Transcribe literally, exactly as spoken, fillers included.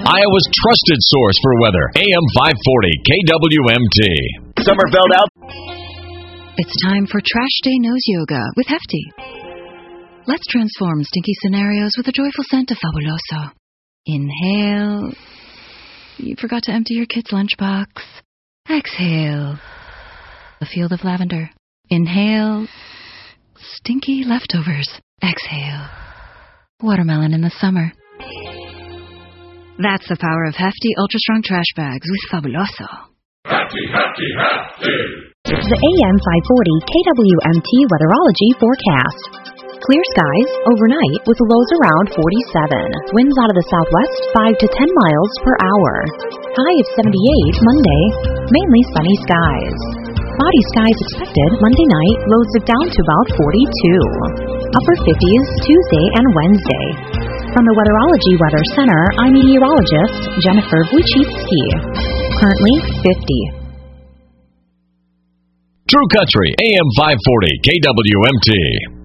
Iowa's trusted source for weather. A M five forty K W M T. Summerfeld out. It's time for Trash Day Nose Yoga with Hefty. Let's transform stinky scenarios with a joyful scent of Fabuloso. Inhale. You forgot to empty your kid's lunchbox. Exhale. A field of lavender. Inhale. Stinky leftovers. Exhale. Watermelon in the summer. That's the power of Hefty Ultra Strong Trash Bags with Fabuloso. Hefty, Hefty, Hefty. The A M five forty K W M T Weatherology forecast. Clear skies overnight with lows around forty-seven. Winds out of the southwest five to ten miles per hour. High of seventy-eight Monday. Mainly sunny skies. Cloudy skies expected Monday night. Lows dip down to about forty-two. Upper fifties Tuesday and Wednesday. From the Weatherology Weather Center, I'm meteorologist Jennifer Wojcicki. Currently fifty. True Country, A M five forty K W M T.